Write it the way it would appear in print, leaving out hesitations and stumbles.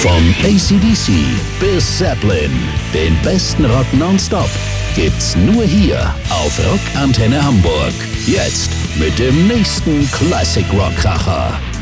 Vom AC/DC bis Zeppelin, den besten Rock nonstop, gibt's nur hier auf Rockantenne Hamburg. Jetzt mit dem nächsten Classic Rock Kracher.